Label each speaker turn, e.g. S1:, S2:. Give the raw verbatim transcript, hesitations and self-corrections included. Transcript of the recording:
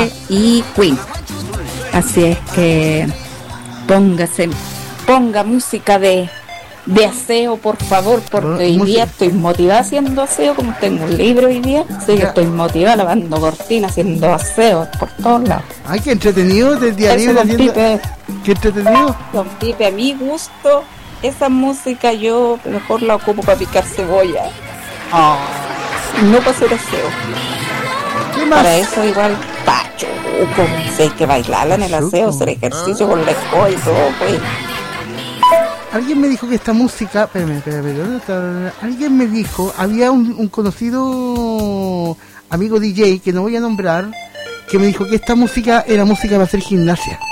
S1: y Queen. Así es que póngase, ponga música de, de aseo, por favor, porque
S2: bueno,
S1: hoy
S2: música.
S1: día estoy motivada haciendo aseo, como tengo un libro hoy día, así que estoy motivada lavando cortinas, haciendo aseo por todos lados.
S2: Ay, qué entretenido del día
S1: Eso,
S2: libre
S1: don
S2: haciendo...
S1: Pipe,
S2: Qué entretenido.
S1: don Pipe, a mi gusto, esa música yo mejor la ocupo para picar cebolla,
S2: Ah,
S1: no para hacer aseo.
S2: ¿qué más?
S1: Para eso igual pacho, si hay que bailarla en el aseo, hacer ejercicio con la escoba y todo, pues.
S2: Alguien me dijo que esta música, espérame, espérame, ¿dónde está? Alguien me dijo, había un, un conocido amigo D J que no voy a nombrar, que me dijo que esta música era música para hacer gimnasia.